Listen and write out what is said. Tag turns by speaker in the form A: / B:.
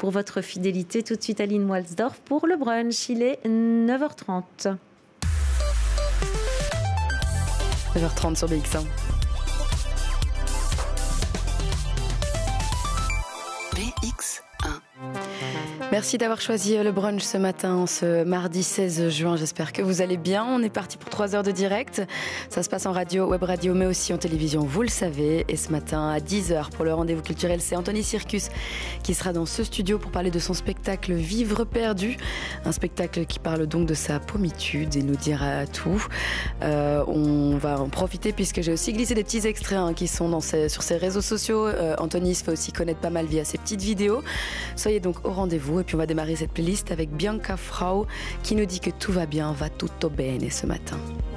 A: pour votre fidélité. Tout de suite, Aline Walsdorf pour le brunch. Il est 9h30.
B: 9h30 sur BX1. BX1. Merci d'avoir choisi le brunch ce matin, ce mardi 16 juin. J'espère que vous allez bien. On est parti pour 3 heures de direct. Ça se passe en radio, web radio, mais aussi en télévision, vous le savez. Et ce matin, à 10h, pour le rendez-vous culturel, c'est Anthony Circus qui sera dans ce studio pour parler de son spectacle Vivre perdu. Un spectacle qui parle donc de sa pommitude et nous dira tout. On va en profiter puisque j'ai aussi glissé des petits extraits qui sont sur ses réseaux sociaux. Anthony se fait aussi connaître pas mal via ses petites vidéos. Soyez donc au rendez-vous. Et puis on va démarrer cette playlist avec Bianca Frau qui nous dit que tout va bien, va tutto bene ce matin.